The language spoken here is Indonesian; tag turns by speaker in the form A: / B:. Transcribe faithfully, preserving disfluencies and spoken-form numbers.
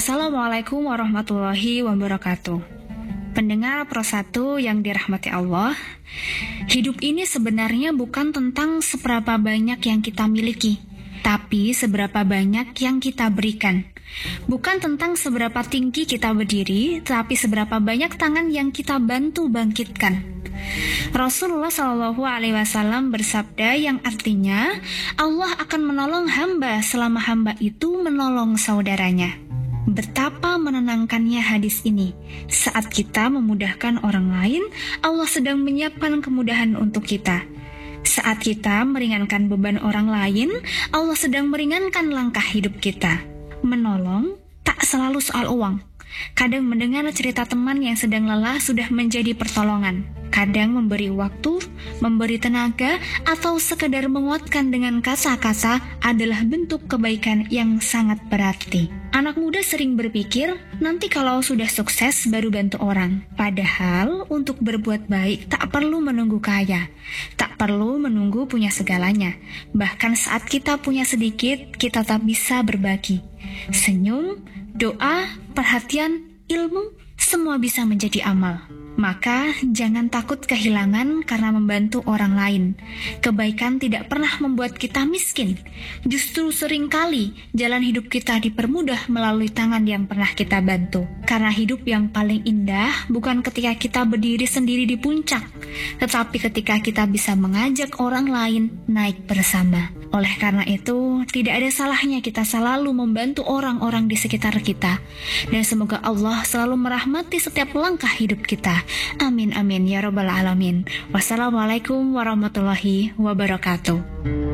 A: Assalamualaikum warahmatullahi wabarakatuh. Pendengar Pro satu yang dirahmati Allah, hidup ini sebenarnya bukan tentang seberapa banyak yang kita miliki, tapi seberapa banyak yang kita berikan. Bukan tentang seberapa tinggi kita berdiri, tapi seberapa banyak tangan yang kita bantu bangkitkan. Rasulullah shallallahu alaihi wasallam bersabda yang artinya, Allah akan menolong hamba selama hamba itu menolong saudaranya. Betapa menenangkannya hadis ini. Saat kita memudahkan orang lain, Allah sedang menyiapkan kemudahan untuk kita. Saat kita meringankan beban orang lain, Allah sedang meringankan langkah hidup kita. Menolong tak selalu soal uang. Kadang mendengar cerita teman yang sedang lelah sudah menjadi pertolongan. Kadang memberi waktu, memberi tenaga, atau sekedar menguatkan dengan kata-kata adalah bentuk kebaikan yang sangat berarti. Anak muda sering berpikir, nanti kalau sudah sukses baru bantu orang. Padahal untuk berbuat baik tak perlu menunggu kaya, tak perlu menunggu punya segalanya. Bahkan saat kita punya sedikit, kita tak bisa berbagi. Senyum, doa, perhatian, ilmu, semua bisa menjadi amal. Maka jangan takut kehilangan karena membantu orang lain. Kebaikan tidak pernah membuat kita miskin. Justru seringkali jalan hidup kita dipermudah melalui tangan yang pernah kita bantu. Karena hidup yang paling indah bukan ketika kita berdiri sendiri di puncak, tetapi ketika kita bisa mengajak orang lain naik bersama. Oleh karena itu, tidak ada salahnya kita selalu membantu orang-orang di sekitar kita. Dan semoga Allah selalu merahmati setiap langkah hidup kita. Amin amin ya rabbal alamin. Wassalamualaikum warahmatullahi wabarakatuh.